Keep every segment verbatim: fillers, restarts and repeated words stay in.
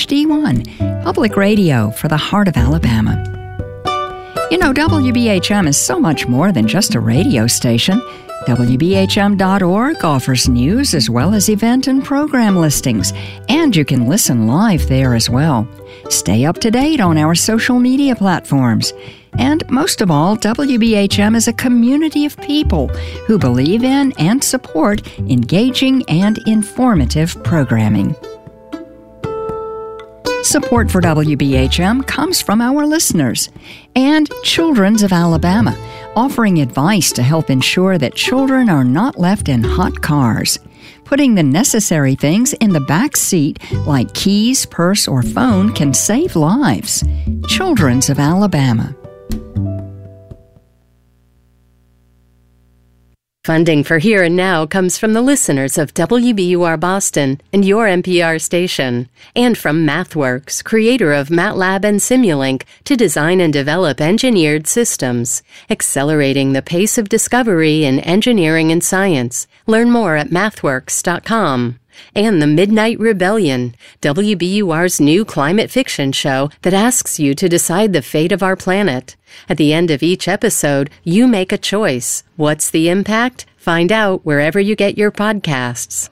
D one, public radio for the heart of Alabama. You know, W B H M is so much more than just a radio station. W B H M dot org offers news as well as event and program listings, and you can listen live there as well. Stay up to date on our social media platforms. And most of all, W B H M is a community of people who believe in and support engaging and informative programming. Support for W B H M comes from our listeners and Children's of Alabama, offering advice to help ensure that children are not left in hot cars. Putting the necessary things in the back seat, like keys, purse, or phone, can save lives. Children's of Alabama. Funding for Here and Now comes from the listeners of W B U R Boston and your N P R station, and from MathWorks, creator of MATLAB and Simulink, to design and develop engineered systems, accelerating the pace of discovery in engineering and science. Learn more at mathworks dot com. And The Midnight Rebellion, W B U R's new climate fiction show that asks you to decide the fate of our planet. At the end of each episode, you make a choice. What's the impact? Find out wherever you get your podcasts.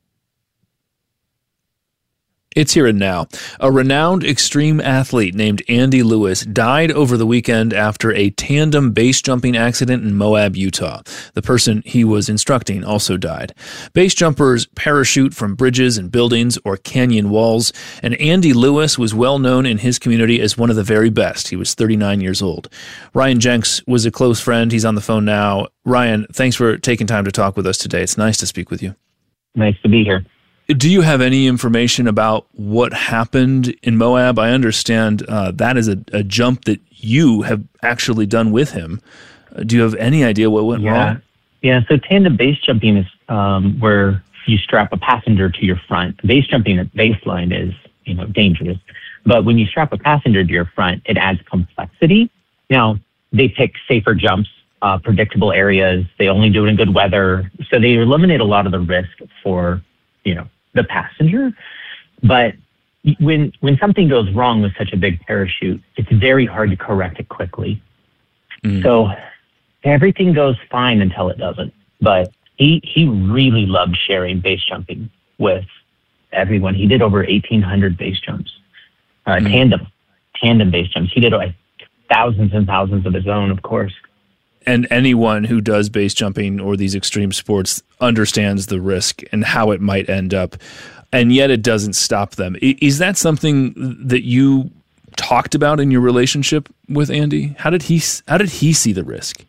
It's Here and Now. A renowned extreme athlete named Andy Lewis died over the weekend after a tandem base jumping accident in Moab, Utah. The person he was instructing also died. Base jumpers parachute from bridges and buildings or canyon walls, and Andy Lewis was well known in his community as one of the very best. He was thirty-nine years old. Ryan Jenks was a close friend. He's on the phone now. Ryan, thanks for taking time to talk with us today. It's nice to speak with you. Nice to be here. Do you have any information about what happened in Moab? I understand uh, that is a, a jump that you have actually done with him. Uh, do you have any idea what went yeah. wrong? Yeah, so tandem base jumping is um, where you strap a passenger to your front. Base jumping at baseline is, you know, dangerous. But when you strap a passenger to your front, it adds complexity. Now, they pick safer jumps, uh, predictable areas. They only do it in good weather. So they eliminate a lot of the risk for, you know, the passenger. But when when something goes wrong with such a big parachute, it's very hard to correct it quickly. Mm. So everything goes fine until it doesn't. But he he really loved sharing base jumping with everyone. He did over eighteen hundred base jumps, uh, mm. tandem, tandem base jumps. He did like thousands and thousands of his own, of course. And anyone who does base jumping or these extreme sports understands the risk and how it might end up, and yet it doesn't stop them. Is that something that you talked about in your relationship with Andy? How did he How did he see the risk?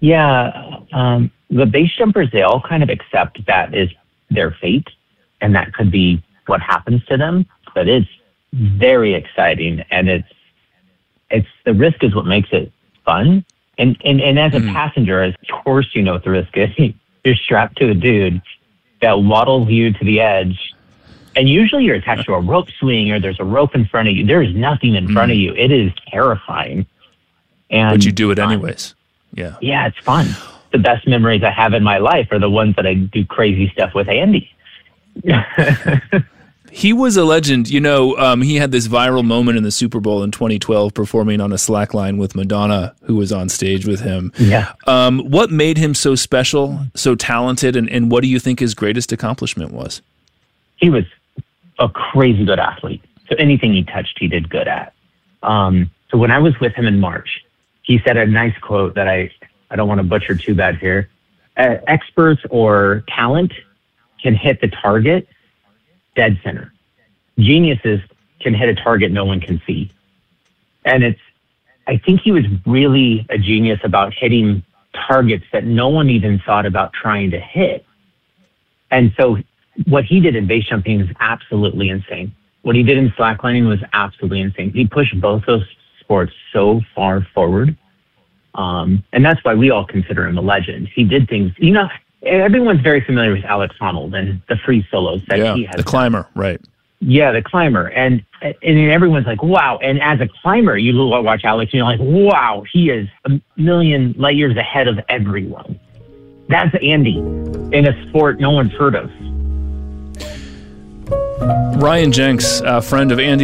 Yeah, um, the base jumpers, they all kind of accept that is their fate, and that could be what happens to them. But it's very exciting, and it's it's the risk is what makes it fun. And, and and as a mm. passenger, of course you know what the risk is. You're strapped to a dude that waddles you to the edge. And usually you're attached to a rope swing or there's a rope in front of you. There is nothing in mm. front of you. It is terrifying. And but you do it anyways. Yeah. Yeah, it's fun. The best memories I have in my life are the ones that I do crazy stuff with Andy. He was a legend. You know, um, he had this viral moment in the Super Bowl in twenty twelve performing on a slackline with Madonna, who was on stage with him. Yeah. Um, what made him so special, so talented, and, and what do you think his greatest accomplishment was? He was a crazy good athlete. So anything he touched, he did good at. Um, so when I was with him in March, he said a nice quote that I, I don't want to butcher too bad here. Uh, experts or talent can hit the target dead center. Geniuses can hit a target no one can see. And it's, I think he was really a genius about hitting targets that no one even thought about trying to hit. And so what he did in base jumping is absolutely insane. What he did in slacklining was absolutely insane. He pushed both those sports so far forward. Um, and that's why we all consider him a legend. He did things, you know, everyone's very familiar with Alex Honnold and the free solos that yeah, he has. The climber, done. Right. Yeah, the climber. And and everyone's like, wow. And as a climber, you watch Alex and you're like, wow, he is a million light years ahead of everyone. That's Andy in a sport no one's heard of. Ryan Jenks, a friend of Andy